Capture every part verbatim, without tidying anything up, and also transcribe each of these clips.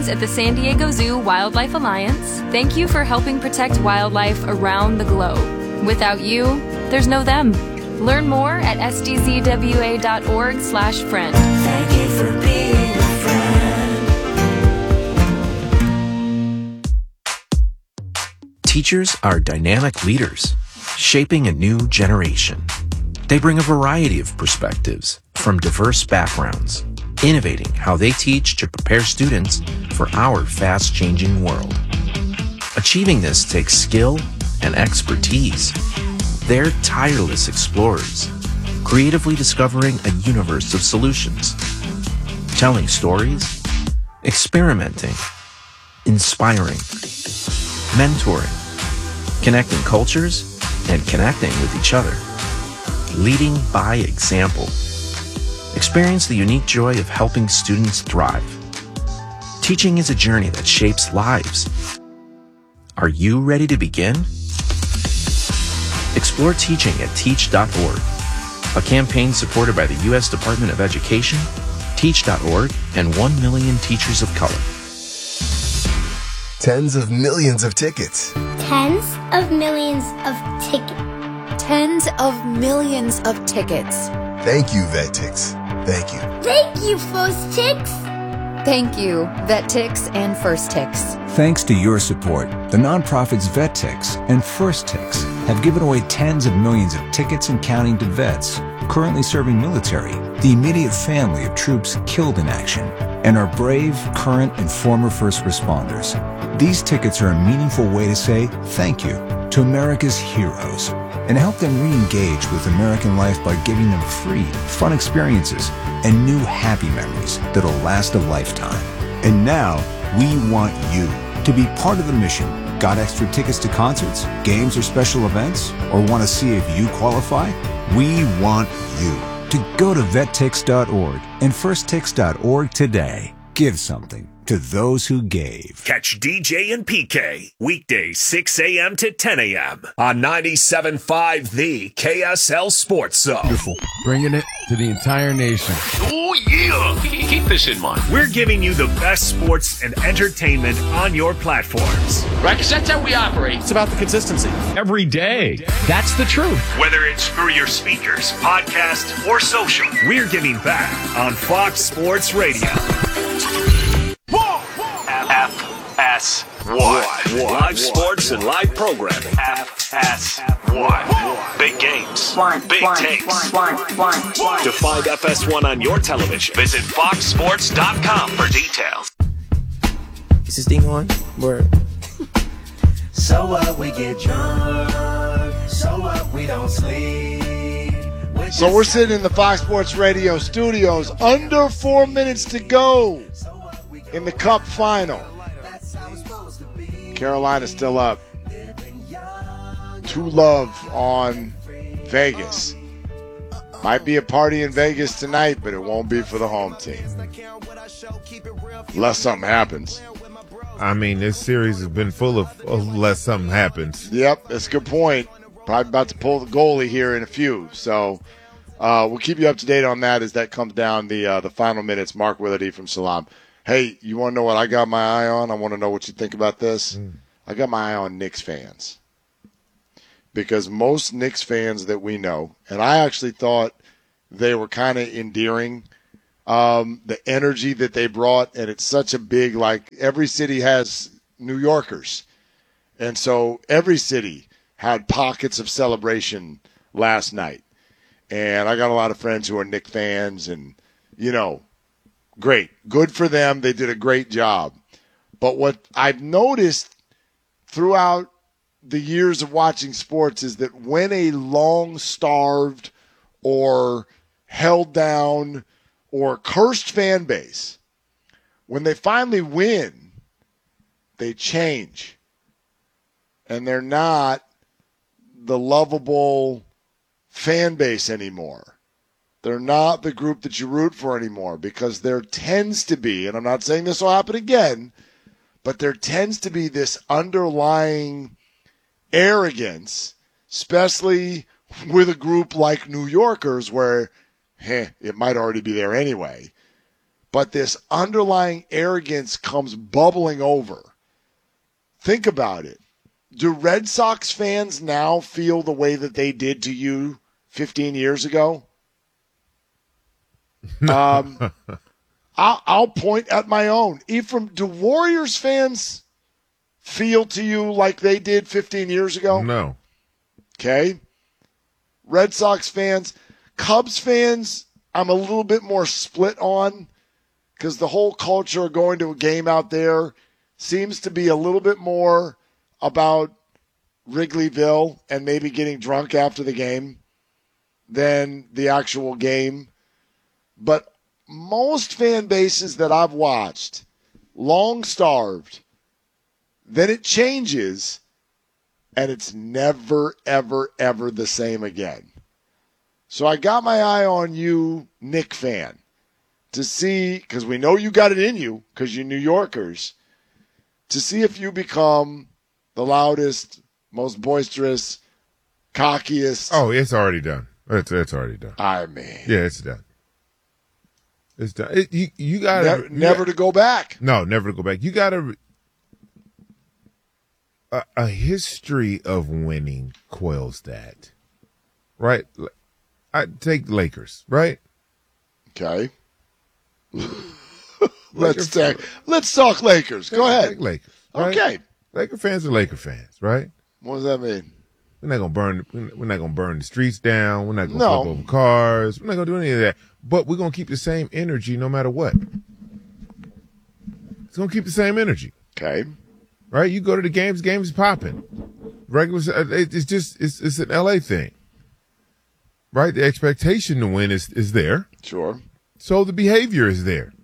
friends at the San Diego Zoo Wildlife Alliance, thank you for helping protect wildlife around the globe. Without you, there's no them. Learn more at s d z w a dot org slash friend. Thank you for being a friend. Teachers are dynamic leaders, shaping a new generation. They bring a variety of perspectives from diverse backgrounds, innovating how they teach to prepare students for our fast-changing world. Achieving this takes skill and expertise. They're tireless explorers, creatively discovering a universe of solutions, telling stories, experimenting, inspiring, mentoring, connecting cultures, and connecting with each other. Leading by example. Experience the unique joy of helping students thrive. Teaching is a journey that shapes lives. Are you ready to begin? Explore teaching at teach dot org, a campaign supported by the U S Department of Education, teach dot org, and one million teachers of color. Tens of millions of tickets. Tens of millions of tickets. Tens of millions of tickets. Thank you, VetTix. Thank you. Thank you, First Tix. Thank you, VetTix and First Tix. Thanks to your support, the nonprofits VetTix and First Tix have given away tens of millions of tickets and counting to vets currently serving military, the immediate family of troops killed in action, and our brave, current, and former first responders. These tickets are a meaningful way to say thank you to America's heroes and help them re-engage with American life by giving them free, fun experiences and new happy memories that'll last a lifetime. And now, we want you to be part of the mission. Got extra tickets to concerts, games, or special events? Or want to see if you qualify? We want you to go to vet tix dot org and first tix dot org today. Give something to those who gave. Catch D J and P K weekdays six a.m. to ten a.m. on ninety-seven point five The K S L Sports Zone. Beautiful. Bringing it to the entire nation. Oh, yeah. Keep this in mind. We're giving you the best sports and entertainment on your platforms. Right, because that's how we operate. It's about the consistency. Every day. That's the truth. Whether it's through your speakers, podcast, or social, we're giving back on Fox Sports Radio. F S one. Live sports and live programming. F S one. Big games. Big takes. To find F S one on your television, visit fox sports dot com for details. Is this thing on? Word. So what, we get drunk. So what, we don't sleep. We're so we're sitting in the Fox Sports Radio studios. Under four minutes to go in the Cup final. Carolina's still up. Two love on Vegas. Might be a party in Vegas tonight, but it won't be for the home team. Unless something happens. I mean, this series has been full of unless something happens. Yep, that's a good point. Probably about to pull the goalie here in a few. So uh, we'll keep you up to date on that as that comes down the uh, the final minutes. Mark Willardy from Salam. Hey, you want to know what I got my eye on? I want to know what you think about this. Mm. I got my eye on Knicks fans. Because most Knicks fans that we know, and I actually thought they were kind of endearing, um, the energy that they brought, and it's such a big, like, every city has New Yorkers. And so every city had pockets of celebration last night. And I got a lot of friends who are Knicks fans, and, you know, great. Good for them. They did a great job. But what I've noticed throughout the years of watching sports is that when a long-starved or held down or cursed fan base, when they finally win, they change. And they're not the lovable fan base anymore. They're not the group that you root for anymore because there tends to be, and I'm not saying this will happen again, but there tends to be this underlying arrogance, especially with a group like New Yorkers where, heh, it might already be there anyway. but this underlying arrogance comes bubbling over. Think about it. Do Red Sox fans now feel the way that they did to you fifteen years ago? um, I'll, I'll point at my own. Ephraim, do Warriors fans feel to you like they did fifteen years ago? No. Okay. Red Sox fans. Cubs fans, I'm a little bit more split on because the whole culture of going to a game out there seems to be a little bit more about Wrigleyville and maybe getting drunk after the game than the actual game. But most fan bases that I've watched, long starved, then it changes, and it's never, ever, ever the same again. So I got my eye on you, Knick fan, to see, because we know you got it in you, because you're New Yorkers, to see if you become the loudest, most boisterous, cockiest. Oh, it's already done. It's it's already done. I mean, yeah, it's done. It's done. It, you you got never, never to go back. No, never to go back. You got to a, a history of winning quells that, right? I take Lakers, right? Okay. let's talk. Let's talk Lakers. Go take, ahead. Take Lakers. Right? Okay. Laker fans are Laker fans, right? What does that mean? We're not gonna burn. We're not gonna burn the streets down. We're not gonna no. flip over cars. We're not gonna do any of that. But we're gonna keep the same energy no matter what. It's gonna keep the same energy. Okay. Right? You go to the games. Games popping. Regular. It's just. It's it's an L A thing. Right? The expectation to win is is there. Sure. So the behavior is there.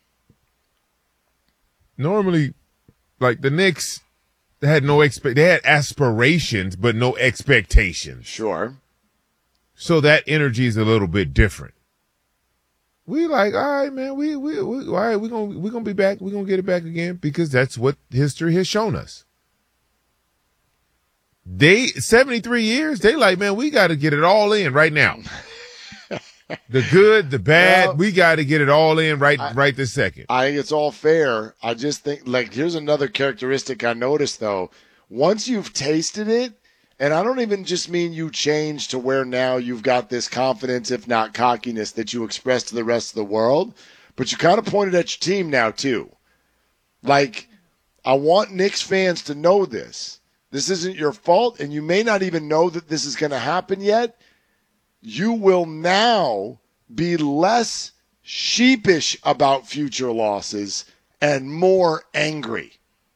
Normally, like the Knicks. They had no expect. They had aspirations, but no expectations. Sure. So that energy is a little bit different. We like, all right, man. We we, we all right. We're gonna we're gonna be back. We're gonna get it back again because that's what history has shown us. They seventy-three years. They like, man. We got to get it all in right now. The good, the bad. Well, we got to get it all in right I, right this second. I think it's all fair. I just think, like, here's another characteristic I noticed, though. Once you've tasted it, and I don't even just mean you change to where now you've got this confidence, if not cockiness, that you express to the rest of the world, but you kind of pointed at your team now, too. Like, I want Knicks fans to know this. This isn't your fault, and you may not even know that this is going to happen yet. You will now be less sheepish about future losses and more angry.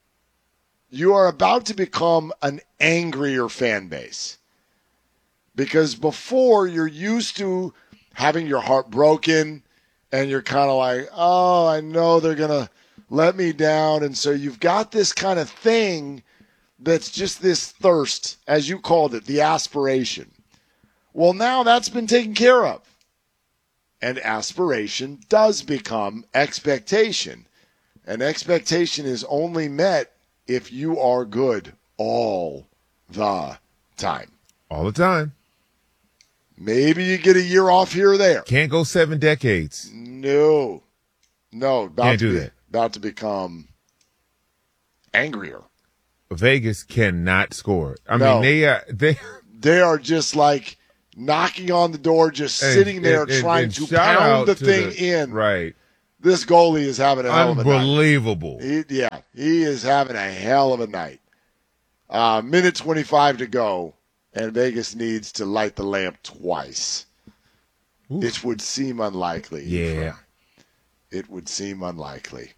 You are about to become an angrier fan base. Because before, you're used to having your heart broken, and you're kind of like, oh, I know they're going to let me down. And so you've got this kind of thing that's just this thirst, as you called it, the aspiration. Well, now that's been taken care of. And aspiration does become expectation. And expectation is only met if you are good all the time. All the time. Maybe you get a year off here or there. Can't go seven decades. No. No. About Can't to do be, that. About to become angrier. Vegas cannot score. I no. mean, they are, they, they are just like knocking on the door, just and, sitting there and, and, trying and to pound the thing the, in. Right. This goalie is having a hell of a night. Unbelievable. He, yeah, he is having a hell of a night. Uh, minute twenty-five to go, and Vegas needs to light the lamp twice. Ooh. It would seem unlikely. Yeah. It would seem unlikely.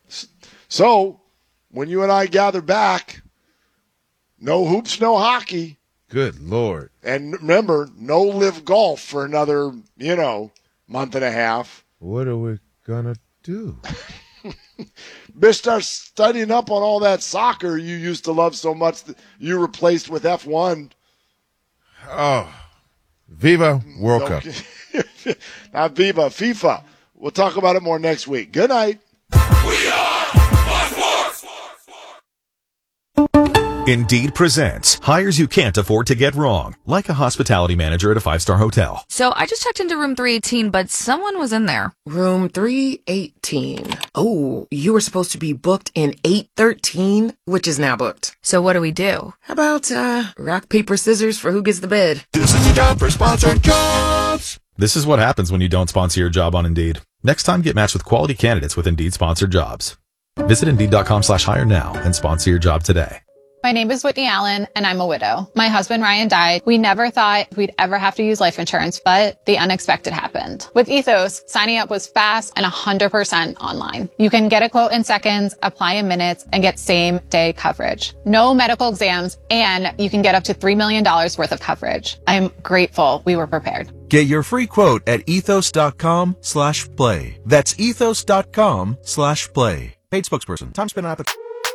So, when you and I gather back, no hoops, no hockey. Good Lord. And remember, no live golf for another, you know, month and a half. What are we going to do? Best start studying up on all that soccer you used to love so much that you replaced with F one. Oh, Viva World no, Cup. Not Viva, FIFA. We'll talk about it more next week. Good night. We are Fox Sports. Indeed presents hires you can't afford to get wrong, like a hospitality manager at a five-star hotel. So I just checked into room three eighteen, but someone was in there. Room three eighteen. Oh, you were supposed to be booked in eight thirteen, which is now booked. So what do we do? How about, uh, rock, paper, scissors for who gets the bed? This is the job for sponsored jobs. This is what happens when you don't sponsor your job on Indeed. Next time, get matched with quality candidates with Indeed sponsored jobs. Visit Indeed.com slash hire now and sponsor your job today. My name is Whitney Allen, and I'm a widow. My husband, Ryan, died. We never thought we'd ever have to use life insurance, but the unexpected happened. With Ethos, signing up was fast and one hundred percent online. You can get a quote in seconds, apply in minutes, and get same-day coverage. No medical exams, and you can get up to three million dollars worth of coverage. I'm grateful we were prepared. Get your free quote at ethos.com slash play. That's ethos.com slash play. Paid spokesperson. Time spent on application.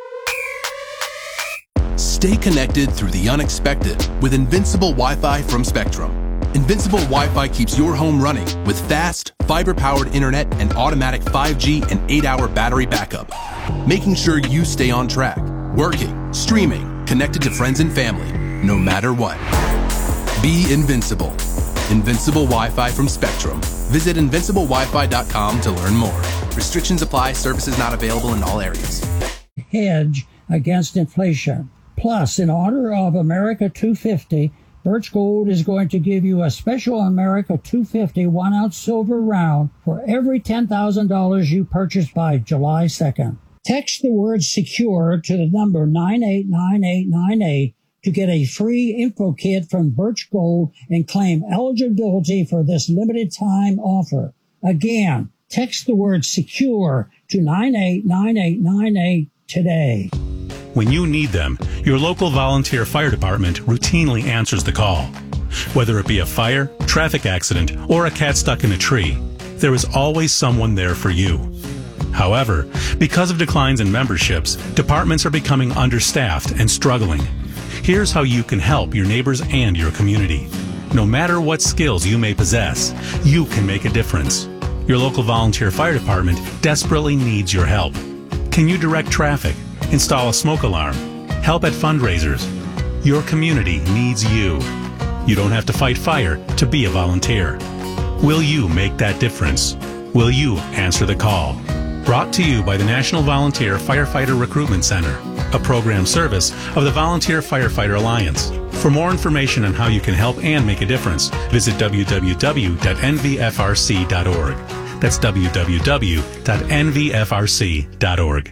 Stay connected through the unexpected with Invincible Wi-Fi from Spectrum. Invincible Wi-Fi keeps your home running with fast, fiber-powered internet and automatic five G and eight hour battery backup, making sure you stay on track, working, streaming, connected to friends and family, no matter what. Be invincible. Invincible Wi-Fi from Spectrum. Visit invincible wi fi dot com to learn more. Restrictions apply. Services not available in all areas. Hedge against inflation. Plus, in honor of America two fifty, Birch Gold is going to give you a special America two fifty one-ounce silver round for every ten thousand dollars you purchase by July second. Text the word SECURE to the number nine eight nine eight nine eight to get a free info kit from Birch Gold and claim eligibility for this limited time offer. Again, text the word SECURE to nine eight nine eight nine eight today. When you need them, your local volunteer fire department routinely answers the call. Whether it be a fire, traffic accident, or a cat stuck in a tree, there is always someone there for you. However, because of declines in memberships, departments are becoming understaffed and struggling. Here's how you can help your neighbors and your community. No matter what skills you may possess, you can make a difference. Your local volunteer fire department desperately needs your help. Can you direct traffic? Install a smoke alarm? Help at fundraisers? Your community needs you. You don't have to fight fire to be a volunteer. Will you make that difference? Will you answer the call? Brought to you by the National Volunteer Firefighter Recruitment Center, a program service of the Volunteer Firefighter Alliance. For more information on how you can help and make a difference, visit w w w dot n v f r c dot org. That's w w w dot n v f r c dot org.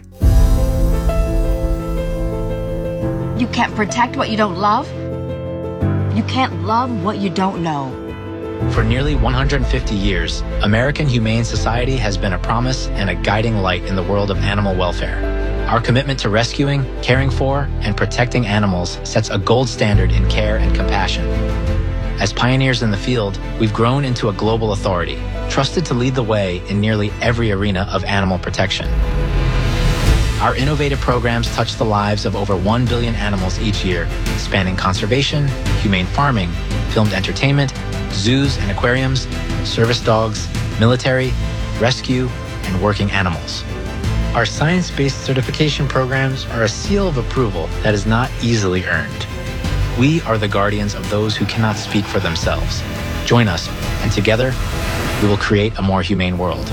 You can't protect what you don't love. You can't love what you don't know. For nearly one hundred fifty years, American Humane Society has been a promise and a guiding light in the world of animal welfare. Our commitment to rescuing, caring for, and protecting animals sets a gold standard in care and compassion. As pioneers in the field, we've grown into a global authority, trusted to lead the way in nearly every arena of animal protection. Our innovative programs touch the lives of over one billion animals each year, spanning conservation, humane farming, filmed entertainment, zoos and aquariums, service dogs, military, rescue, and working animals. Our science-based certification programs are a seal of approval that is not easily earned. We are the guardians of those who cannot speak for themselves. Join us, and together, we will create a more humane world.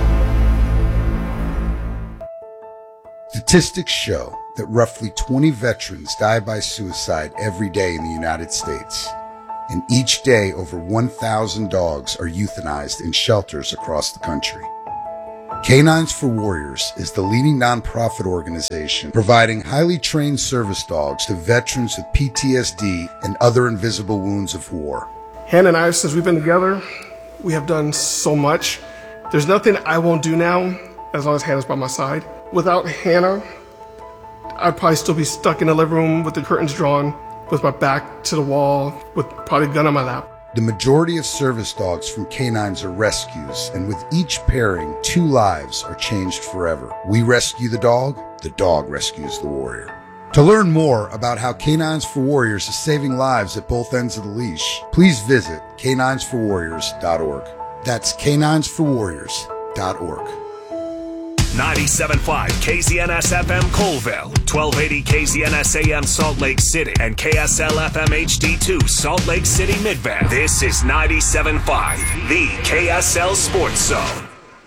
Statistics show that roughly twenty veterans die by suicide every day in the United States. And each day, over one thousand dogs are euthanized in shelters across the country. Canines for Warriors is the leading nonprofit organization providing highly trained service dogs to veterans with P T S D and other invisible wounds of war. Hannah and I, since we've been together, we have done so much. There's nothing I won't do now as long as Hannah's by my side. Without Hannah, I'd probably still be stuck in the living room with the curtains drawn, with my back to the wall, with probably a gun on my lap. The majority of service dogs from canines are rescues, and with each pairing, two lives are changed forever. We rescue the dog, the dog rescues the warrior. To learn more about how Canines for Warriors is saving lives at both ends of the leash, please visit canines for warriors dot org. That's canines for warriors dot org. ninety-seven point five K Z N S F M Colville, twelve eighty K Z N S A M Salt Lake City, and K S L F M H D two Salt Lake City Midvale. This is ninety-seven point five, the K S L Sports Zone.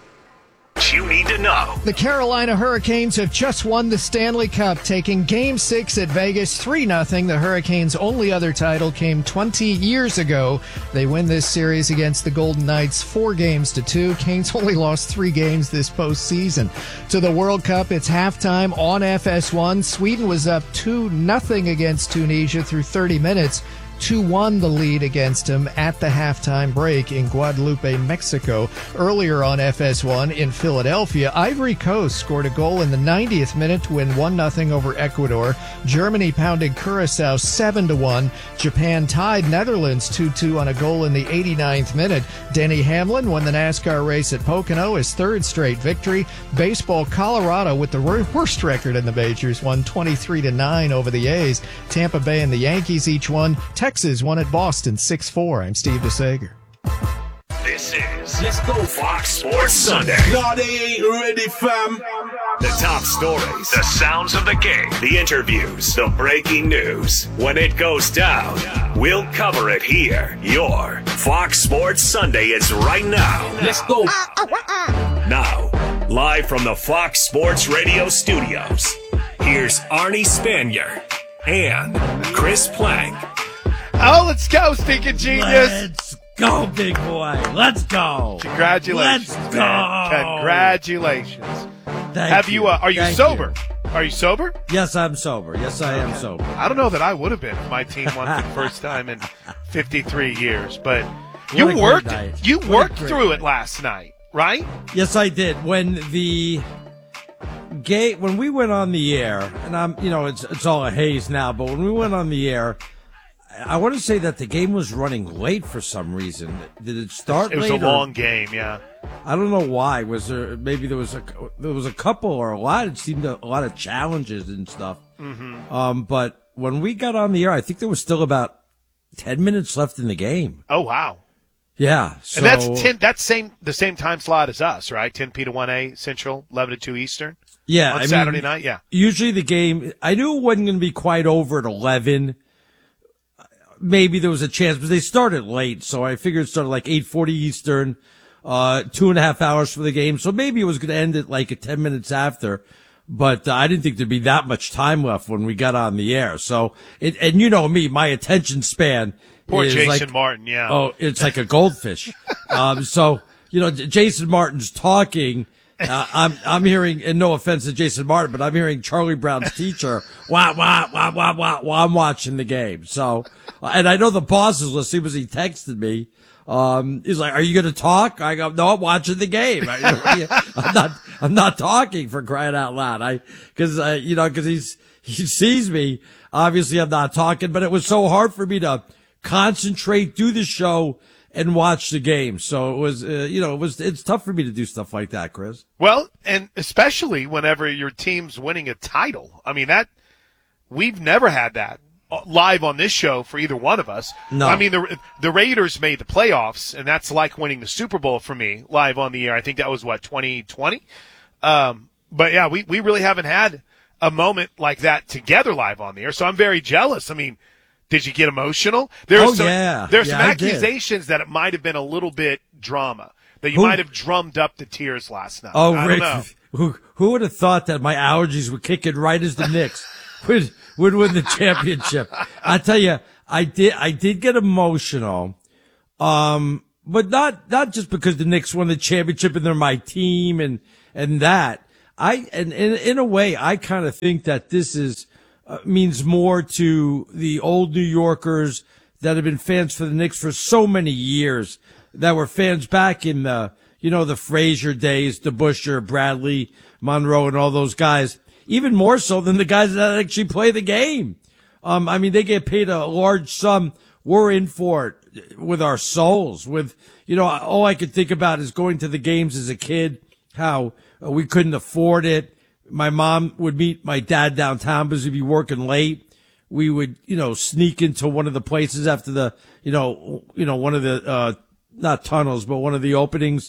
You need to know. The Carolina Hurricanes have just won the Stanley Cup, taking Game six at Vegas three nothing. The Hurricanes' only other title came twenty years ago. They win this series against the Golden Knights four games to two. Canes only lost three games this postseason. To the World Cup, it's halftime on F S one. Sweden was up two nothing against Tunisia through thirty minutes. two one the lead against him at the halftime break in Guadalupe, Mexico. Earlier on F S one in Philadelphia, Ivory Coast scored a goal in the ninetieth minute to win one nothing over Ecuador. Germany pounded Curacao seven to one. Japan tied Netherlands two two on a goal in the eighty-ninth minute. Denny Hamlin won the NASCAR race at Pocono, his third straight victory. Baseball, Colorado, with the worst record in the majors, won twenty-three to nine over the A's. Tampa Bay and the Yankees each won. Texas won at Boston six four. I'm Steve DeSager. This is Let's Go Fox Sports Sunday. No, they ain't ready, fam. The top stories, the sounds of the game, the interviews, the breaking news. When it goes down, we'll cover it here. Your Fox Sports Sunday is right now. Let's go. Now, live from the Fox Sports Radio studios, here's Arnie Spanier and Chris Plank. Oh, let's go, stinking genius. Let's go, big boy. Let's go. Congratulations. Let's man. go. Congratulations. Thank Have you, you. uh, are you Thank sober? you. Are you sober? Yes, I'm sober. Yes, I am sober. I don't know that I would have been if my team won for the first time in fifty-three years, but you What a worked great night. you What a worked great through night. it last night, right? Yes, I did. When the gay, when we went on the air, and I'm, you know, it's it's all a haze now, but when we went on the air, I want to say that the game was running late for some reason. Did it start It was late a or- long game, yeah. I don't know why. Was there maybe there was a there was a couple or a lot? It seemed a, a lot of challenges and stuff. Mhm. Um, but when we got on the air, I think there was still about ten minutes left in the game. Oh wow. Yeah, so and that's ten that's same the same time slot as us, right? ten P to one A Central, eleven to two Eastern. yeah, On I Saturday mean, night, yeah. Usually the game, I knew it wasn't going to be quite over at eleven. Maybe there was a chance, but they started late, so I figured it started like eight forty Eastern, uh, two and a half hours for the game. So maybe it was going to end at like at ten minutes after, but uh, I didn't think there'd be that much time left when we got on the air. So it, and you know me, my attention span Poor is Jason like, Martin, yeah. Oh, it's like a goldfish. um, so, you know, J- Jason Martin's talking. Uh, I'm, I'm hearing, and no offense to Jason Martin, but I'm hearing Charlie Brown's teacher, wah, wah, wah, wah, wah, while I'm watching the game. So, uh, and I know the boss is listening because he texted me. Um, he's like, are you going to talk? I go, no, I'm watching the game. I, I'm not, I'm not talking, for crying out loud. I, cause, uh, you know, cause he's, he sees me. Obviously I'm not talking, but it was so hard for me to concentrate, do the show, and watch the game. So it was, uh, you know, it was, it's tough for me to do stuff like that, Chris. Well, and especially whenever your team's winning a title. I mean, that we've never had that live on this show for either one of us. No. I mean, the the Raiders made the playoffs, and that's like winning the Super Bowl for me live on the air. I think that was, what, twenty twenty? Um, but, yeah, we, we really haven't had a moment like that together live on the air, so I'm very jealous. I mean, did you get emotional? There's Oh, some, yeah. There's Yeah, some I did. accusations that it might have been a little bit drama, that you Who- might have drummed up the tears last night. Oh, I Rick, don't know. who, who would have thought that my allergies would kick in right as the Knicks would, would win the championship? I tell you, I did, I did get emotional. Um, but not, not just because the Knicks won the championship and they're my team and, and that. I, and in, in a way, I kind of think that this is, uh, means more to the old New Yorkers that have been fans for the Knicks for so many years, that were fans back in the, you know, the Frazier days, DeBusschere, Bradley, Monroe, and all those guys, even more so than the guys that actually play the game. Um, I mean, they get paid a large sum. We're in for it with our souls. With, you know, all I could think about is going to the games as a kid, how uh, we couldn't afford it. My mom would meet my dad downtown because he'd be working late. We would, you know, sneak into one of the places after the, you know, you know, one of the, uh, not tunnels, but one of the openings,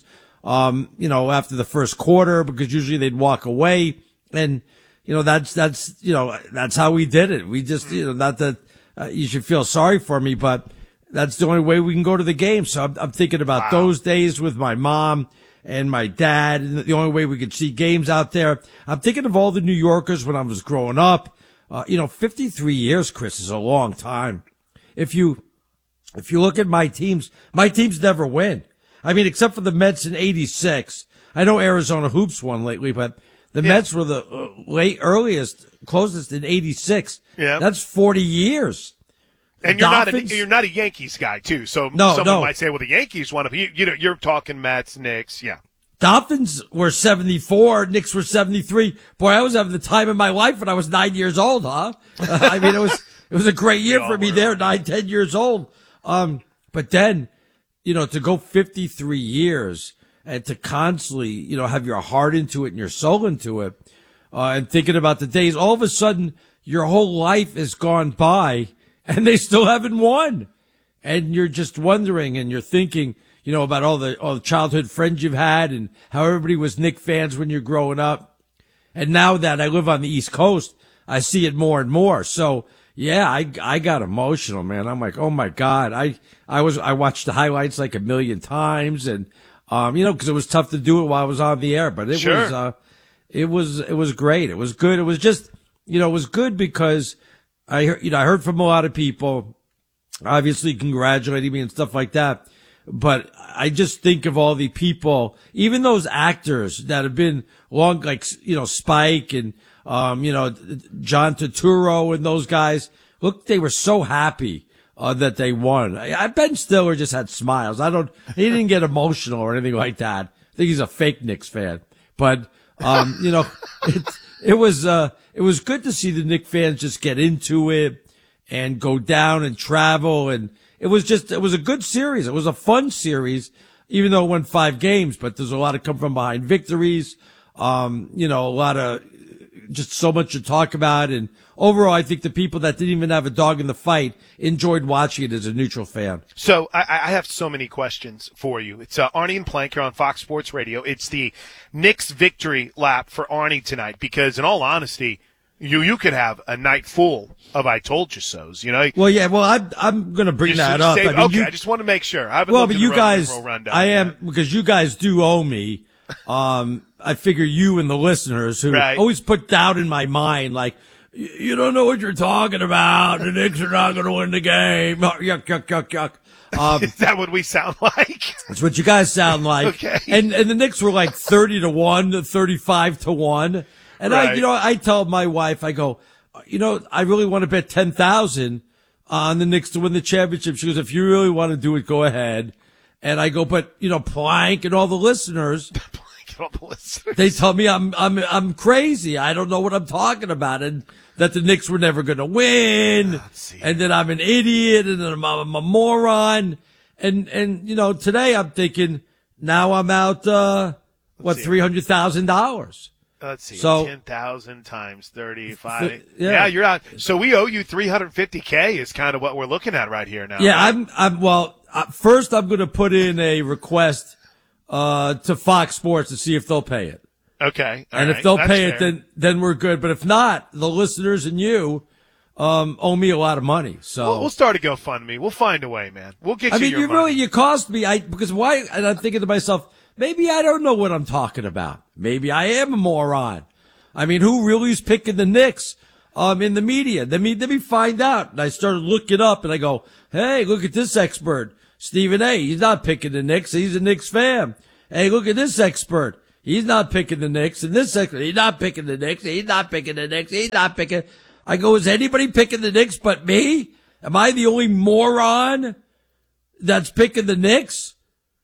um, you know, after the first quarter, because usually they'd walk away. And, you know, that's, that's, you know, that's how we did it. We just, you know, not that uh, you should feel sorry for me, but that's the only way we can go to the game. So I'm, I'm thinking about wow. those days with my mom and my dad, and the only way we could see games out there. I'm thinking of all the New Yorkers when I was growing up. Uh, you know, fifty-three years, Chris, is a long time. If you, if you look at my teams, my teams never win. I mean, except for the Mets in eighty-six. I know Arizona Hoops won lately, but the yeah. Mets were the uh, late, earliest, closest in eighty-six. Yeah. That's forty years. And you're Dolphins, not a, you're not a Yankees guy too. So no, someone no. might say, well, the Yankees won. You, you know, you're talking Mets, Knicks. Yeah. Dolphins were seventy-four. Knicks were seventy-three. Boy, I was having the time of my life when I was nine years old, huh? Uh, I mean, it was, it was a great year for me there, nine, ten years old. Um, but then, you know, to go fifty-three years and to constantly, you know, have your heart into it and your soul into it, uh, and thinking about the days, all of a sudden your whole life has gone by and they still haven't won. And you're just wondering and you're thinking, you know, about all the, all the childhood friends you've had and how everybody was Knick fans when you're growing up. And now that I live on the East Coast, I see it more and more. So yeah, I, I got emotional, man. I'm like, oh my God. I, I was, I watched the highlights like a million times and, um, you know, cause it was tough to do it while I was on the air, but it sure. was, uh, it was, it was great. It was good. It was just, you know, it was good because I heard, you know, I heard from a lot of people, obviously congratulating me and stuff like that. But I just think of all the people, even those actors that have been long, like, you know, Spike and, um, you know, John Turturro and those guys. Look, they were so happy, uh, that they won. I, I Ben Stiller just had smiles. I don't, he didn't get emotional or anything like that. I think he's a fake Knicks fan. But, um, you know, it, it was, uh, it was good to see the Knicks fans just get into it and go down and travel. And it was just, it was a good series. It was a fun series, even though it went five games, but there's a lot of come from behind victories. Um, you know, a lot of just so much to talk about. And overall, I think the people that didn't even have a dog in the fight enjoyed watching it as a neutral fan. So I, I have so many questions for you. It's uh, Arnie and Plank here on Fox Sports Radio. It's the Knicks victory lap for Arnie tonight because, in all honesty, you you could have a night full of I told you so's. You know. Well, yeah. Well, I'm I'm going to bring that up. Save, I mean, okay, you, I just want to make sure. I haven't well, looked but at you the guys, rundown I yet. am because you guys do owe me. Um, I figure you and the listeners who right. always put doubt in my mind, like, you don't know what you're talking about. The Knicks are not going to win the game. Oh, yuck, yuck, yuck, yuck. Um, Is that what we sound like? That's what you guys sound like. Okay. And, and the Knicks were like thirty to one, thirty-five to one. And right. I, you know, I tell my wife, I go, you know, I really want to bet ten thousand on the Knicks to win the championship. She goes, if you really want to do it, go ahead. And I go, but, you know, Plank and all the listeners, Plank and all the listeners, they tell me I'm, I'm, I'm crazy. I don't know what I'm talking about. And that the Knicks were never going to win. And that I'm an idiot and that I'm, I'm a moron. And, and, you know, today I'm thinking now I'm out, uh, what, three hundred thousand dollars. Let's see, so, ten thousand times thirty-five. Th- yeah. yeah, you're out. So we owe you three hundred fifty K is kind of what we're looking at right here now. Yeah, right? I'm, I'm, well, uh, first I'm going to put in a request, uh, to Fox Sports to see if they'll pay it. Okay. And right. if they'll That's pay fair. it, then, then we're good. But if not, the listeners and you, um, owe me a lot of money. So we'll, we'll start a GoFundMe. We'll find a way, man. We'll get I you mean, your you money. really, you cost me, I, because why, and I'm thinking to myself, maybe I don't know what I'm talking about. Maybe I am a moron. I mean, who really is picking the Knicks, um, in the media? Let me, let me find out. And I started looking up and I go, hey, look at this expert, Stephen A. He's not picking the Knicks. He's a Knicks fan. Hey, look at this expert. He's not picking the Knicks. And this expert, he's not picking the Knicks. He's not picking the Knicks. He's not picking. I go, is anybody picking the Knicks but me? Am I the only moron that's picking the Knicks?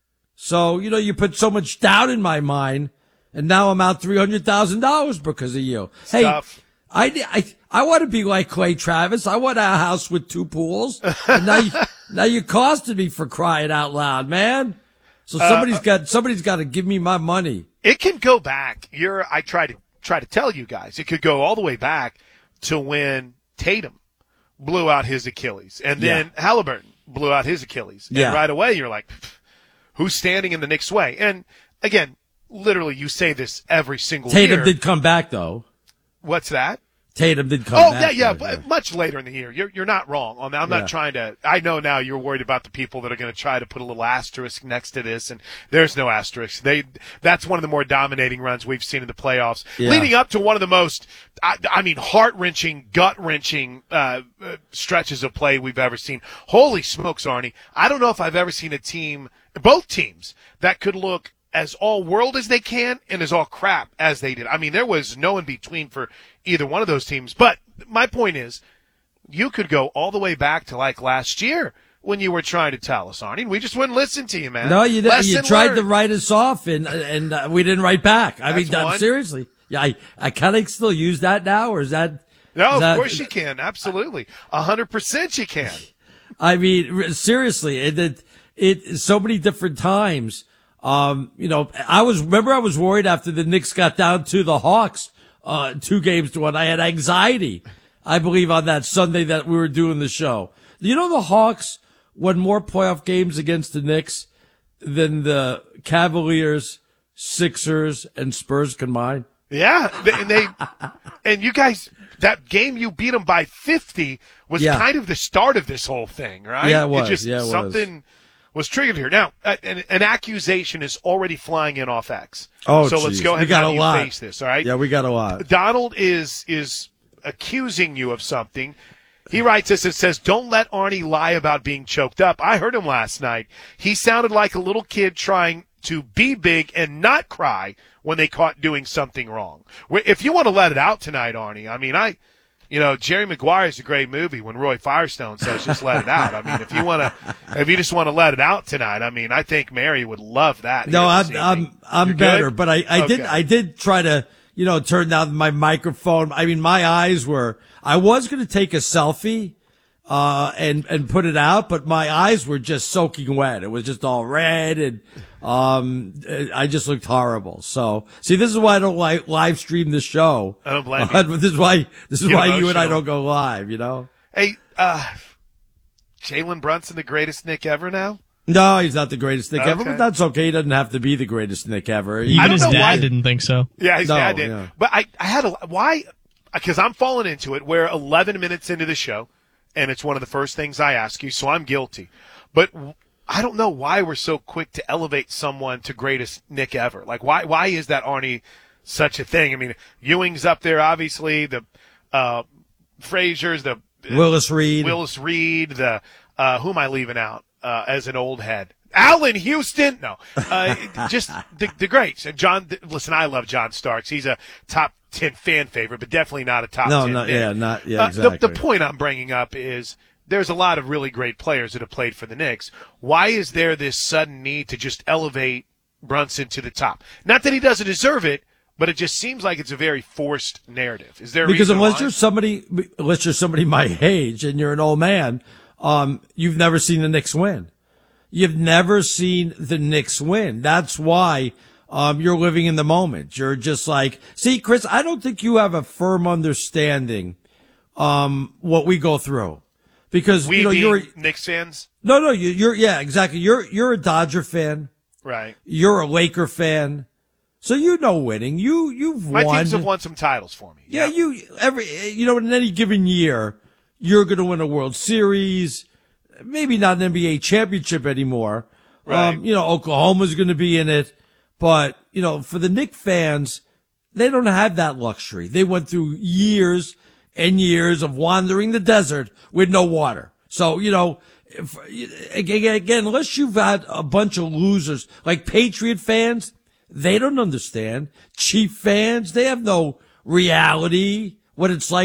So, you know, you put so much doubt in my mind. And now I'm out three hundred thousand dollars because of you. Stuff. Hey, I, I, I want to be like Clay Travis. I want a house with two pools. And now you, now you costed me for crying out loud, man. So somebody's Uh, got, somebody's got to give me my money. It can go back. You're, I try to, try to tell you guys, it could go all the way back to when Tatum blew out his Achilles. And then Yeah. Halliburton blew out his Achilles. And Yeah. right away you're like, who's standing in the Knicks' way? And again, literally, you say this every single year. Tatum did come back, though. What's that? Tatum did come oh, back. Oh, yeah, yeah, though, but much later in the year. You're, you're not wrong on that. I'm Yeah. not trying to, I know now you're worried about the people that are going to try to put a little asterisk next to this, and there's no asterisk. They, that's one of the more dominating runs we've seen in the playoffs, Yeah. leading up to one of the most, I, I mean, heart-wrenching, gut-wrenching, uh, uh, stretches of play we've ever seen. Holy smokes, Arnie. I don't know if I've ever seen a team, both teams, that could look as all world as they can and as all crap as they did. I mean, there was no in between for either one of those teams. But my point is, you could go all the way back to like last year when you were trying to tell us, Arnie. We just wouldn't listen to you, man. No, you didn't. You Lesson tried learned. to write us off, and and uh, we didn't write back. I That's mean, uh, one. seriously. Yeah, I I can I still use that now, or is that? No, is of that- course you can. Absolutely. A hundred percent you can. I mean, r- seriously, it, it, it, so many different times. Um, you know, I was, remember I was worried after the Knicks got down to the Hawks, uh, two games to one. I had anxiety, I believe, on that Sunday that we were doing the show. You know, the Hawks won more playoff games against the Knicks than the Cavaliers, Sixers, and Spurs combined. Yeah. They- And they, and you guys, that game you beat them by fifty was Yeah. kind of the start of this whole thing, right? Yeah, it was. just Yeah, it was. something was triggered here. Now, uh, an, an accusation is already flying in off X. Oh, so let's geez. go ahead We got and a have you lot. face this, all right? Yeah, we got a lot. Donald is is accusing you of something. He writes this and says, "Don't let Arnie lie about being choked up. I heard him last night. He sounded like a little kid trying to be big and not cry when they caught doing something wrong. Wh- If you want to let it out tonight, Arnie, I mean, I, you know, Jerry Maguire is a great movie when Roy Firestone says just let it out. I mean, if you want to, if you just want to let it out tonight, I mean, I think Mary would love that. No, here I'm this I'm evening. I'm You're better, good? but I I did Okay. I did try to, you know, turn down my microphone. I mean, my eyes were. I was going to take a selfie, uh, and and put it out, but my eyes were just soaking wet. It was just all red, and um, I just looked horrible. So, see, this is why I don't like live stream the show. I don't blame Uh, you. This is why this is Get why you and I emotional. don't go live. You know. Hey, uh, Jalen Brunson, the greatest Nick ever now? No, he's not the greatest Nick ever, Okay. but that's okay. He doesn't have to be the greatest Nick ever. I Even don't his know dad why- didn't think so. Yeah, his No, dad did. yeah. But I, I had a, why, because I'm falling into it. We're eleven minutes into the show, and it's one of the first things I ask you, so I'm guilty. But I don't know why we're so quick to elevate someone to greatest Nick ever. Like, why, why is that, Arnie, such a thing? I mean, Ewing's up there, obviously, the, uh, Frazier's, the, Willis Reed. Willis Reed, the, uh, who am I leaving out, uh, as an old head? Allen Houston, no, uh, just the, the greats. And John, listen, I love John Starks. He's a top ten fan favorite, but definitely not a top No, ten. not- Nick. yeah, not- yeah, Uh, exactly. The, the point I'm bringing up is there's a lot of really great players that have played for the Knicks. Why is there this sudden need to just elevate Brunson to the top? Not that he doesn't deserve it, but it just seems like it's a very forced narrative. Is there a Because reason unless why? you're somebody, unless you're somebody my age and you're an old man, um, you've never seen the Knicks win. You've never seen the Knicks win. That's why, um, you're living in the moment. You're just like, see, Chris, I don't think you have a firm understanding, um, what we go through. Because, we you know, being you're, Knicks fans, no, no, you, you're, yeah, exactly. You're, you're a Dodger fan. right? You're a Laker fan. So you know winning. You, you've My won. teams have won some titles for me. Yeah, you every you know in any given year you're going to win a World Series, maybe not an N B A championship anymore. Right. Um, you know, Oklahoma's going to be in it, but you know, for the Knicks fans, they don't have that luxury. They went through years and years of wandering the desert with no water. So, you know, if, again, again, unless you've had a bunch of losers like Patriot fans, they don't understand. Chief fans, they have no reality, what it's like